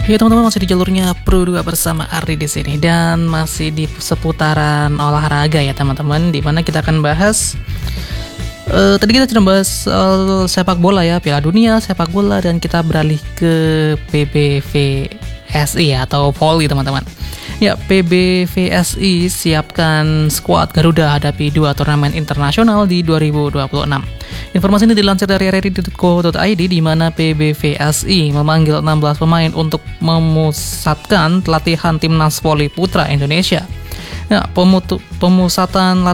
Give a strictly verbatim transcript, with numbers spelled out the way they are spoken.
Ya teman-teman, masih di jalurnya Pro dua bersama Ardi di sini dan masih di seputaran olahraga ya teman-teman, di mana kita akan bahas uh, tadi kita sudah bahas soal sepak bola ya, Piala Dunia sepak bola, dan kita beralih ke P B V S I ya, atau Voli teman-teman. Ya, P B V S I siapkan skuad Garuda hadapi dua turnamen internasional di dua ribu dua puluh enam. Informasi ini dilansir dari r r i titik co titik i d, di mana P B V S I memanggil enam belas pemain untuk memusatkan latihan timnas voli putra Indonesia. Ya, pemutu, pemusatan